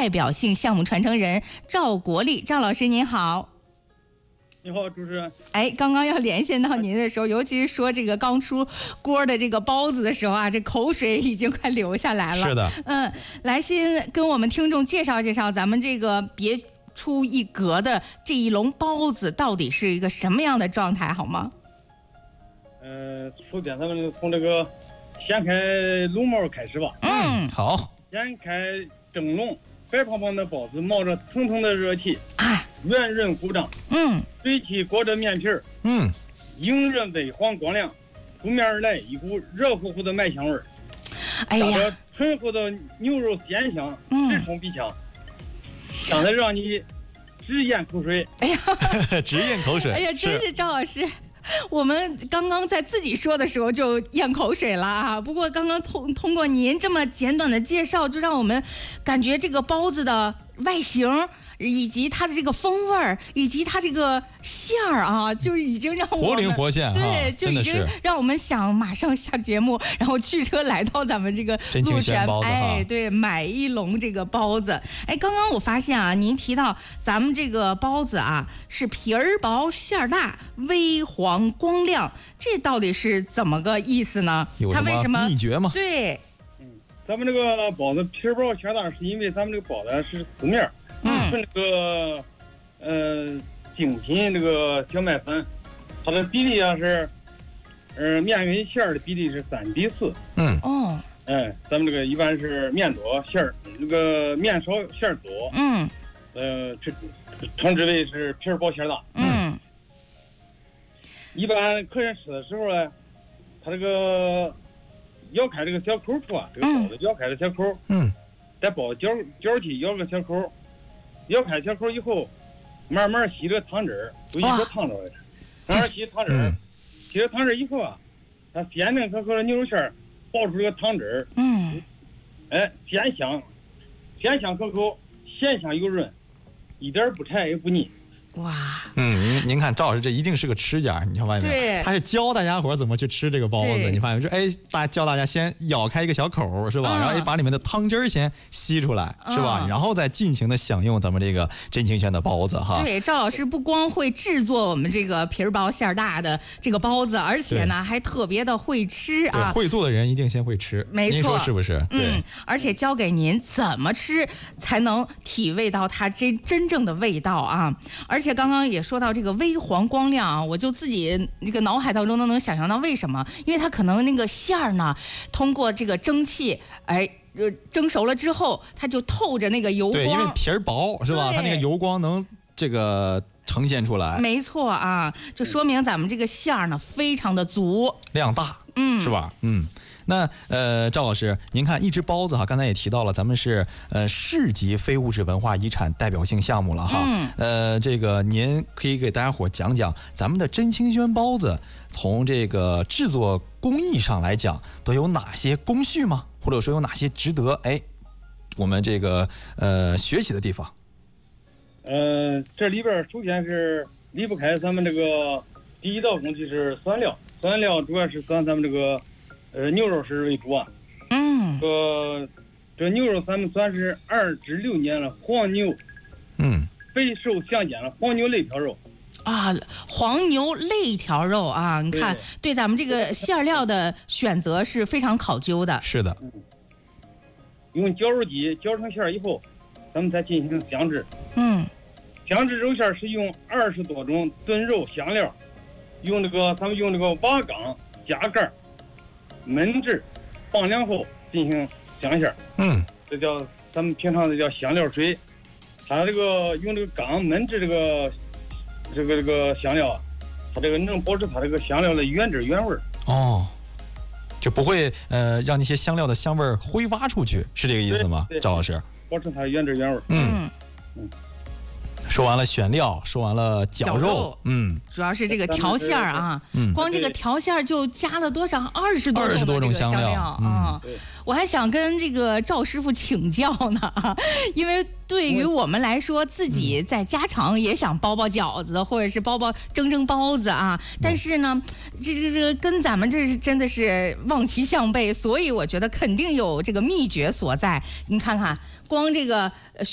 代表性项目传承人赵国立。赵老师您好。 你好，主持人。 刚刚要连线到您的时候，尤其是说这个刚出锅的这个包子的时候啊，这口水已经快流下来了。 是的， 来先跟我们听众介绍介绍咱们这个别出一格的这一笼包子到底是一个什么样的状态，好吗？ 首先咱们从这个掀开笼帽开始吧。 好。 掀开蒸笼，白胖胖的包子冒着腾腾的热气，圆润鼓胀。水汽裹着面皮儿，映着微黄光亮，扑面而来一股热乎乎的麦香味儿。 哎呀， 醇厚的牛肉鲜香直冲鼻腔，香得让你直咽口水。 哎呀， 直咽口水。 哎呀，真是赵老师。我们刚刚在自己说的时候就咽口水了啊！不过刚刚通过您这么简短的介绍，就让我们感觉这个包子的外形，以及它的这个风味儿，以及它这个馅儿啊，就已经让我们活灵活现， 对，就已经让我们想马上下节目，然后驱车来到咱们这个陆泉，对，买一笼这个包子。刚刚我发现啊，您提到咱们这个包子啊是皮儿薄馅儿大，微黄光亮，这到底是怎么个意思呢？它为什么秘诀吗？ 对， 咱们这个包子皮儿薄馅儿大，是因为咱们这个包子是粗面。是那个精品这个小麦粉，它的比例啊是面跟馅儿的比例是3:4。咱们这个一般是面多馅儿，这个面少馅儿多。称之为是皮儿薄馅儿大。一般客人吃的时候呢，他这个咬开这个小口处啊，这个包子咬开了小口，在包子角体咬个小口。咬开小口以后，慢慢吸这个汤汁儿，有一个汤着的，慢慢吸汤汁儿，吸了汤汁儿以后啊，它鲜嫩可口的牛肉馅儿爆出这个汤汁儿，鲜香可口，咸香油润，一点不柴也不腻。 哇， 您看赵老师这一定是个吃家，你看外面他是教大家伙怎么去吃这个包子。你发现说教大家先咬开一个小口是吧？然后把里面的汤汁儿先吸出来是吧？然后再尽情的享用咱们这个真清轩的包子哈。 对，赵老师不光会制作我们这个皮儿薄馅儿大的这个包子，而且呢还特别的会吃啊。 会做的人一定先会吃， 没错， 您说是不是？对， 而且教给您怎么吃才能体味到它真正的味道啊！而且刚刚也说到这个微黄光亮啊，我就自己这个脑海当中都能想象到为什么，因为它可能那个馅儿呢，通过这个蒸汽，蒸熟了之后，它就透着那个油光。 对，因为皮儿薄是吧？它那个油光能这个呈现出来。 没错啊，就说明咱们这个馅儿呢非常的足， 量大，是吧？那赵老师，您看一只包子哈，刚才也提到了，咱们是市级非物质文化遗产代表性项目了哈。这个您可以给大家伙讲讲咱们的真清轩包子从这个制作工艺上来讲都有哪些工序吗？或者说有哪些值得我们这个学习的地方？ 这里边首先是离不开咱们这个第一道工序是酸料，酸料主要是酸咱们这个牛肉是为主啊。这牛肉咱们算是2至6年了黄牛，肥瘦相间的黄牛肋条肉啊，黄牛肋条肉啊，你看对咱们这个馅料的选择是非常考究的。 是的， 用绞肉机绞成馅以后，咱们再进行香制。香制肉馅是用20多种炖肉香料，咱们用这个瓦缸加盖焖制放凉后进行香馅。这叫咱们平常的叫香料水。它这个用这个缸焖制这个香料啊，它这个能保持它这个香料的原汁原味。 就不会让那些香料的香味挥发出去，是这个意思吗？赵老师， 保持它的原汁原味。 说完了选料，说完了绞肉， 主要是这个调馅儿啊，光这个调馅儿就加了多少20多种香料啊！我还想跟这个赵师傅请教呢，因为对于我们来说，自己在家常也想包饺子，或者是蒸包子啊，但是呢，这跟咱们这是真的是望其项背，所以我觉得肯定有这个秘诀所在。你看看，光这个